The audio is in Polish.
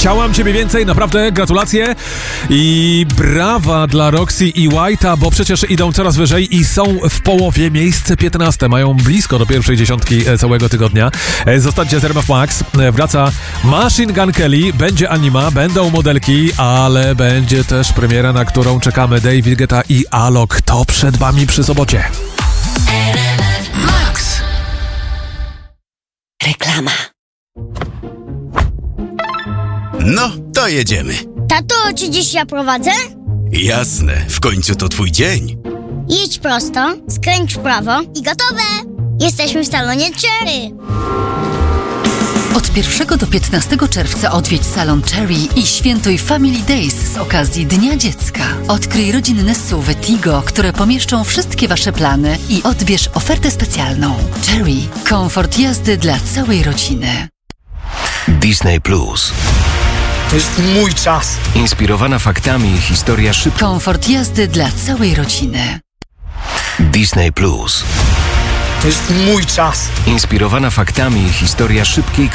Chciałam ciebie więcej, naprawdę gratulacje i brawa dla Roxy i White'a, bo przecież idą coraz wyżej i są w połowie, miejsce 15, mają blisko do pierwszej dziesiątki całego tygodnia. Zostańcie z RMF Max, wraca Machine Gun Kelly, będzie anima, będą modelki, ale będzie też premiera, na którą czekamy. David Guetta i Alok, to przed wami przy sobocie. Max. Reklama. No, to jedziemy. Tato, czy dziś ja prowadzę? Jasne, w końcu to twój dzień. Jedź prosto, skręć w prawo i gotowe! Jesteśmy w salonie Cherry. Od 1 do 15 czerwca odwiedź salon Cherry i świętuj Family Days z okazji Dnia Dziecka. Odkryj rodzinne SUV-y Tigo, które pomieszczą wszystkie wasze plany i odbierz ofertę specjalną. Cherry. Komfort jazdy dla całej rodziny. Disney Plus. To jest mój czas. Inspirowana faktami historia szybka. Komfort jazdy dla całej rodziny. Disney Plus. To jest mój czas. Inspirowana faktami historia szybkiej